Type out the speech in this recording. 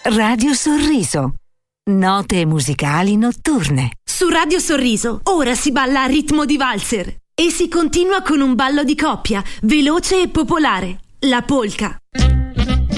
Radio Sorriso. Note musicali notturne. Su Radio Sorriso ora si balla a ritmo di valzer e si continua con un ballo di coppia, veloce e popolare, la polka.